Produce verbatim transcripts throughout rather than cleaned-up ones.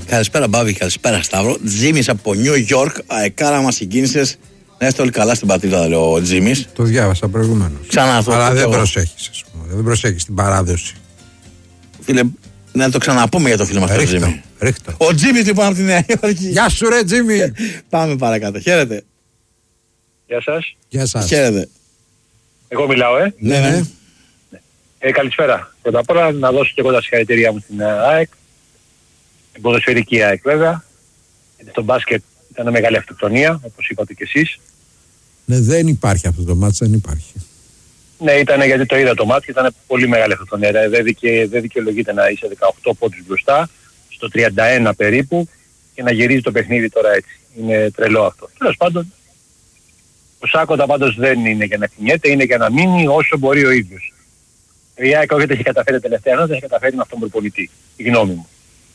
Καλησπέρα Μπάβη, καλησπέρα Σταύρο. Τζίμις από Νιου Γιόρκ, αεκάρα μας συγκίνησες. Να είστε όλοι καλά στην πατρίδα, λέει ο Τζίμις. Το διάβασα προηγουμένως. Ξανά το. Αλλά το δεν το... προσέχεις, ας πούμε. Δεν προσέχεις την παράδοση. Φίλε, να το ξαναπούμε για το φίλο μας τον Τζίμι. Ρίχτω. Ο Τζίμις λοιπόν από τη Νέα Υόρκη. Γεια σου ρε Τζίμι. Πάμε παρακάτω. Χαίρετε. Γεια σας. Γεια σας. Χαίρετε. Εγώ μιλάω, ε. Ναι, ναι. ε καλησπέρα. Πρώτα απ' όλα να δώσω και εγώ τα συγχαρητήριά μου στην ΑΕΚ. Την ποδοσφαιρική ΑΕΚ βέβαια. Γιατί στο μπάσκετ ήταν μεγάλη αυτοκτονία, όπως είπατε κι εσείς. Ναι, δεν υπάρχει αυτό το μάτς, δεν υπάρχει. Ναι, ήταν γιατί το είδα το μάτς και ήταν πολύ μεγάλη αυτοκτονία. Δεν, δικαι, δεν δικαιολογείται να είσαι δεκαοκτώ πόντους μπροστά, στο τριάντα ένα περίπου, και να γυρίζει το παιχνίδι τώρα έτσι. Είναι τρελό αυτό. Τέλος πάντων, ο Σάκοντα πάντως δεν είναι για να κινιέται, είναι για να μείνει όσο μπορεί ο ίδιος. Η ΑΕΚ όχι δεν έχει καταφέρει τελευταία, ενώ δεν έχει καταφέρει με αυτόν τον προπονητή. Η γνώμη μου.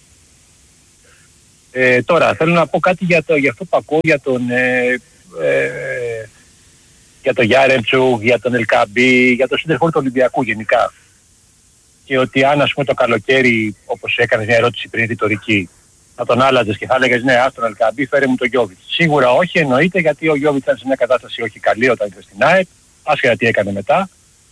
Ε, τώρα, θέλω να πω κάτι για, το, για αυτό που ακούω για τον, ε, ε, για τον Γιάρεμτσουκ, για τον Ελκαμπή, για τον Σέντερφορ του Ολυμπιακού γενικά. Και ότι αν, ας πούμε, το καλοκαίρι, όπως έκανες μια ερώτηση πριν ρητορική, θα τον άλλαζες και θα έλεγες ναι, ας τον Ελκαμπή, φέρε μου τον Γιόβιτς. Σίγουρα όχι, εννοείται, γιατί ο Γιόβιτς ήταν σε μια κατάσταση όχι καλή όταν ήρθε στην ΑΕΚ, άσχετα τι έκανε μετά.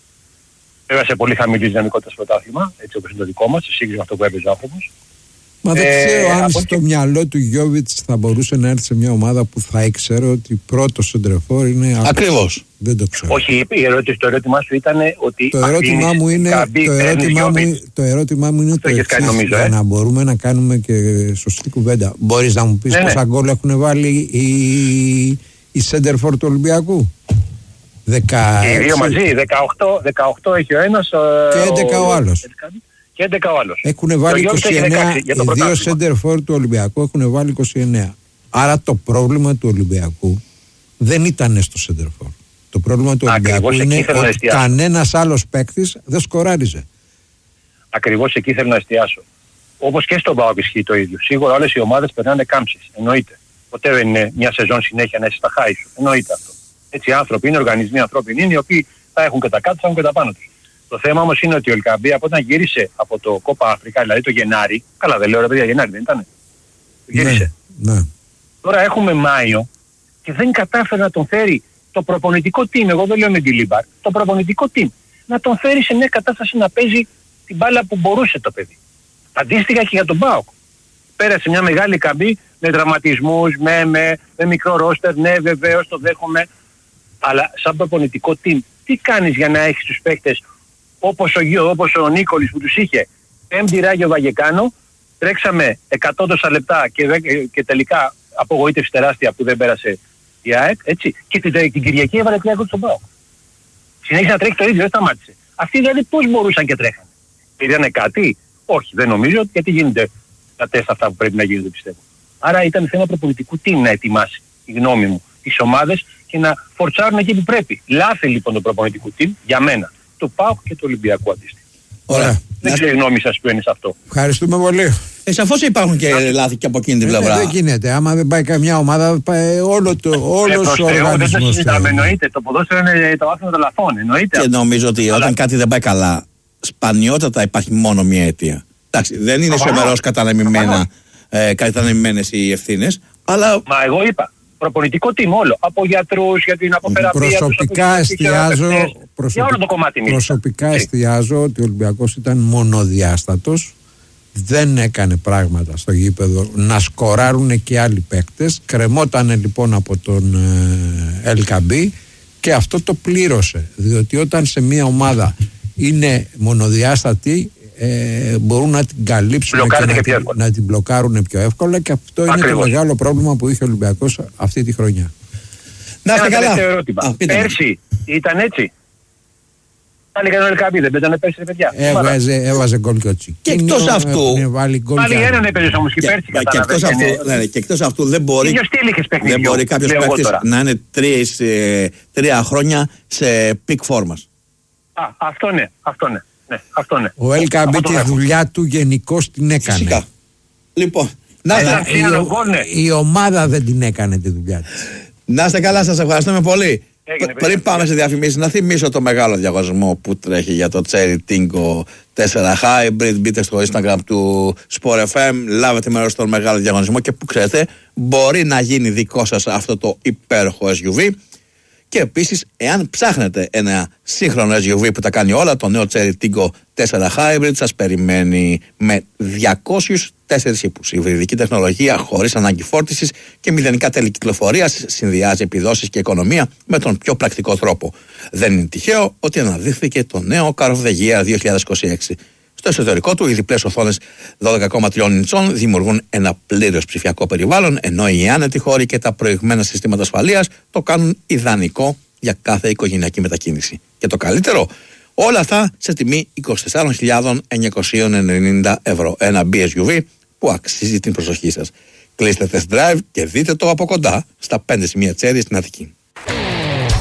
Βέβαια σε πολύ χαμηλή δυναμικότητα στο πρωτάθλημα, έτσι όπως είναι το δικό μας, σε σύγκριση με αυτό που έπαιζε ο άνθρωπος. Μα δεν Ε, ξέρω αν από στο εκεί- μυαλό του Γιόβιτς θα μπορούσε να έρθει σε μια ομάδα που θα ήξερε ότι πρώτο σεντρεφόρ είναι. Ακριβώς. Δεν το ξέρω. Όχι, η ερώτηση, το ερώτημά σου ήταν ότι. Το ερώτημά αφήνεις μου είναι Καμπή, το παίρνεις ερώτημά μου, Γιόβιτς. το ερώτημά μου είναι Αυτό το έχεις κάνει, εξής, νομίζω, για ε. να μπορούμε να κάνουμε και σωστή κουβέντα. Μπορείς να μου πεις Ναι, ναι. πόσα γκολ έχουν βάλει οι, οι Σέντερφορ του Ολυμπιακού? δεκαέξι Οι δύο μαζί, δεκαοκτώ, δεκαοκτώ έχει ο ένας. Και έντεκα ο άλλος. Και έντεκα ο άλλος. Έχουν βάλει Και ο Γιώργος είκοσι εννέα, έχει δεκαέξι για το οι δύο πρωτάθλημα. Σέντερφορ του Ολυμπιακού έχουν βάλει είκοσι εννέα. Άρα το πρόβλημα του Ολυμπιακού δεν ήταν στο Σέντερφορ. Το πρόβλημα του Ακριβώς Ολυμπιακού εκεί είναι ήθελα να ότι εστιάσω. κανένας άλλος παίκτης δεν σκοράριζε. Ακριβώς εκεί θέλω να εστιάσω. Όπως και στον ΠΑΟΚ ισχύει το ίδιο. Σίγουρα όλες οι ομάδες περνάνε κάμψεις. Εννοείται. Ποτέ δεν είναι μια σεζόν συνέχεια να είσαι στα χάη σου. Εννοείται αυτό. Έτσι οι άνθρωποι είναι, οργανισμοί ανθρώπινοι είναι, οι οποίοι θα έχουν και τα κάτω, θα έχουν και τα πάνω τους. Το θέμα όμως είναι ότι ο Ελκαμπή από όταν γύρισε από το Κόπα Αφρικά, δηλαδή το Γενάρη, καλά δεν λέω ρε παιδιά, Γενάρη δεν ήταν. Γύρισε. Ναι, ναι. Τώρα έχουμε Μάιο και δεν κατάφερε να τον φέρει το προπονητικό team, εγώ δεν λέω με τη Λίμπαρ, το προπονητικό team, να τον φέρει σε μια κατάσταση να παίζει την μπάλα που μπορούσε το παιδί. Αντίστοιχα και για τον ΠΑΟΚ. Πέρασε μια μεγάλη καμπή με τραυματισμούς, με, με, με μικρό ρόστερ, ναι βεβαίως το δέχομαι, αλλά σαν προπονητικό team, τι κάνεις για να έχεις τους παίκτες όπως ο, Γιώ, όπως ο Νίκολης που τους είχε, πέμπτη Ράγιο Βαγεκάνο, τρέξαμε εκατό τόσα λεπτά και, δε, και τελικά απογοήτευση τεράστια που δεν πέρασε η ΑΕΚ, έτσι, και την, την Κυριακή έβαλε τρία γκολ στον ΠΑΟΚ. Συνέχισε να τρέχει το ίδιο, δεν σταμάτησε. Αυτοί δηλαδή πώς μπορούσαν και τρέχανε? Πήρανε κάτι? Όχι, δεν νομίζω, γιατί γίνονται τα τεστ αυτά που πρέπει να γίνονται, πιστεύω. Άρα ήταν θέμα προπονητικού team να ετοιμάσει, η γνώμη μου, τις ομάδες και να φορτσάρουν εκεί που πρέπει. Λάθη λοιπόν του προπονητικού team, για μένα, του ΠΑΟΚ και του Ολυμπιακού αντίστοιχα. Ωραία. Δεν ξέρω η γνώμη σας που είναι σε αυτό. Ευχαριστούμε πολύ. Ε, σαφώς υπάρχουν και λάθη και από εκείνη την Ε, πλευρά. δεν γίνεται. Άμα δεν πάει καμιά ομάδα, πάει όλο το, όλος ο Ε, δεν το οργανισμός. συζητάμε, θέλει. εννοείται. Το ποδόσφαιρο είναι το άθλημα των λαθών, εννοείται. Και νομίζω ότι Αλλά- όταν κάτι δεν πάει καλά, σπανιότατα υπάρχει μόνο μία αιτία. Εντάξει, δεν είναι Προφανώς. σοβαρός κατανεμημένα, Προφανώς. ε, κατανεμημένες οι ευθύνες, αλλά Μα εγώ είπα, προπονητικό team όλο. Από γιατρούς, για την αποθεραπεία τους, Προσωπικά από τους εστιάζω, φυσιοθεραπευτές. Για όλο το κομμάτι μιλήσα. προσωπικά Έτσι. εστιάζω ότι ο Ολυμπιακός ήταν μονοδιάστατος, δεν έκανε πράγματα στο γήπεδο να σκοράρουν και άλλοι παίκτες, κρεμότανε λοιπόν από τον ε, Ελκαμπή και αυτό το πλήρωσε, διότι όταν σε μια ομάδα είναι μονοδιάστατη, ε, μπορούν να την καλύψουν και, Μπλοκάρεται να, και πιο την- εύκολα. να την μπλοκάρουν πιο εύκολα, και αυτό είναι Ακριβώς. το μεγάλο πρόβλημα που είχε ο Ολυμπιακός αυτή τη χρονιά. να είστε Ένα καλά. τελευταίο ερώτημα. Α, πείτε μου. Πέρσι ήταν έτσι? Πάλι έκανε ο Ελκαμπή, δεν πέτανε πέρσι ρε παιδιά? Έβαζε, έβαζε γκολ και ο Τσικίνιο. Και εκτός αυτού- έχουν βάλει γκολ Πάλι κι άλλοι. έναν έπαιζες όμως και Και, πέρσι και, εκτός καταλαβαίνεις. αυτού, ναι, ναι, και εκτός αυτού δεν μπορεί, Ίδιο στυλ είχες παιχνιδιού, δεν μπορεί κάποιος λέω εγώ παίκτης τώρα. να είναι τρεις, ε, τρία χρόνια σε πικ φόρμας. Α, αυτό ναι, αυτό ναι. ναι αυτό ναι. Ο Ελκαμπή Αυτό το τη έχω. δουλειά του γενικώς την έκανε. Φυσικά. Λοιπόν, να Αλλά είστε, είναι η, ένα ο- γκολ, ναι. η ομάδα δεν την έκανε τη δουλειά της. να είστε καλά, σας ευχαριστούμε πολύ. Έγινε, Πριν πάμε σε διαφημίσεις, να θυμίσω το μεγάλο διαγωνισμό που τρέχει για το Cherry Tingo τέσσερα Hybrid. Μπείτε στο Instagram του Sport εφ εμ, λάβετε μέρος στον μεγάλο διαγωνισμό και που ξέρετε, μπορεί να γίνει δικό σας αυτό το υπέροχο ες γιου βι. Και επίσης, εάν ψάχνετε ένα σύγχρονο ες γιου βι που τα κάνει όλα, το νέο Cherry Tingo τέσσερα Hybrid σας περιμένει με διακόσιους τέσσερις ύπους. Υβριδική τεχνολογία χωρίς ανάγκη φόρτισης και μηδενικά τέλη κυκλοφορίας, συνδυάζει επιδόσεις και οικονομία με τον πιο πρακτικό τρόπο. Δεν είναι τυχαίο ότι αναδείχθηκε το νέο Car of the Year δύο χιλιάδες είκοσι έξι. Στο εσωτερικό του, οι διπλές οθόνες δώδεκα κόμμα τρία ιντσών δημιουργούν ένα πλήρως ψηφιακό περιβάλλον, ενώ οι άνετοι χώροι και τα προηγμένα συστήματα ασφαλείας το κάνουν ιδανικό για κάθε οικογενειακή μετακίνηση. Και το καλύτερο, όλα αυτά σε τιμή είκοσι τέσσερις χιλιάδες εννιακόσια ενενήντα ευρώ. Ένα μπι ες γιου βι που αξίζει την προσοχή σας. Κλείστε test drive και δείτε το από κοντά στα πέντε σημεία Cherry στην Αττική.